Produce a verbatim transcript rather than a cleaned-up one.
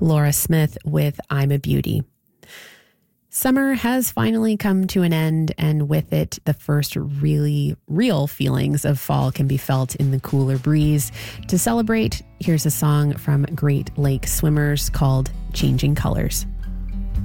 Laura Smith with I'm a Beauty. Summer has finally come to an end, and with it, the first really real feelings of fall can be felt in the cooler breeze. To celebrate, here's a song from Great Lake Swimmers called Changing Colors.